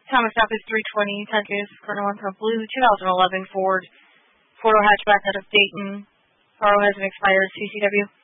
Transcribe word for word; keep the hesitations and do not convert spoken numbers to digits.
Thomas Office three twenty, Texas, Cardinal one Blue, twenty eleven Ford, four-door hatchback out of Dayton. Borrow has an expired C C W.